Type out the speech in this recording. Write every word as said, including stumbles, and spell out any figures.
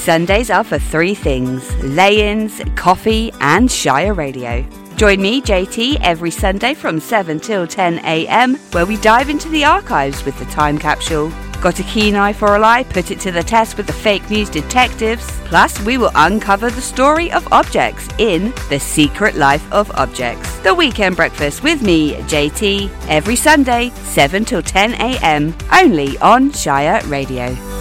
Sundays are for three things: lay-ins, coffee and Shire Radio. Join me, J T, every Sunday from seven till ten a.m, where we dive into the archives with the Time Capsule. Got a keen eye for a lie? Put it to the test with the fake news detectives. Plus, we will uncover the story of objects in The Secret Life of Objects. The Weekend Breakfast with me, J T, every Sunday, seven till ten a.m, only on Shire Radio.